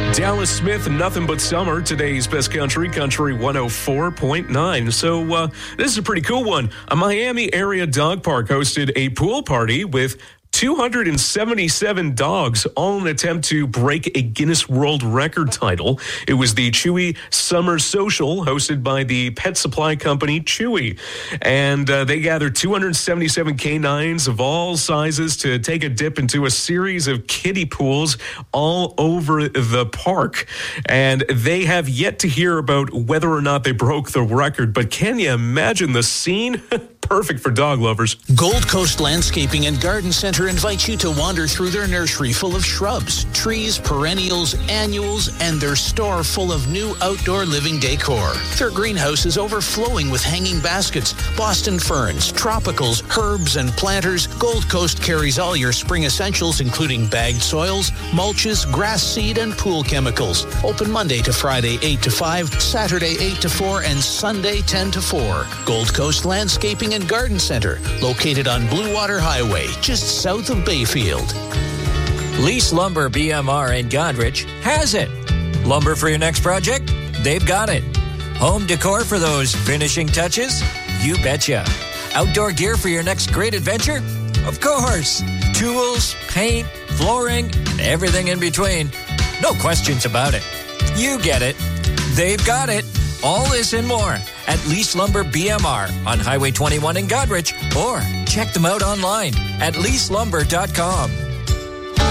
Dallas Smith, Nothing But Summer, today's best country 104.9. So this is a pretty cool one. A Miami area dog park hosted a pool party with 277 dogs, all in an attempt to break a Guinness World Record title. It was the Chewy Summer Social, hosted by the pet supply company Chewy. And they gathered 277 canines of all sizes to take a dip into a series of kiddie pools all over the park. And they have yet to hear about whether or not they broke the record. But can you imagine the scene? Perfect for dog lovers. Gold Coast Landscaping and Garden Center invites you to wander through their nursery full of shrubs, trees, perennials, annuals, and their store full of new outdoor living decor. Their greenhouse is overflowing with hanging baskets, Boston ferns, tropicals, herbs, and planters. Gold Coast carries all your spring essentials, including bagged soils, mulches, grass seed, and pool chemicals. Open Monday to Friday, 8 to 5, Saturday, 8 to 4, and Sunday, 10 to 4. Gold Coast Landscaping and Garden Center, located on Blue Water Highway, just south of Bayfield. Lease Lumber BMR in Godrich has it. Lumber for your next project? They've got it. Home decor for those finishing touches? You betcha. Outdoor gear for your next great adventure? Of course. Tools, paint, flooring, and everything in between. No questions about it. You get it. They've got it. All this and more at Lease Lumber BMR on Highway 21 in Godrich, or check them out online at leaselumber.com.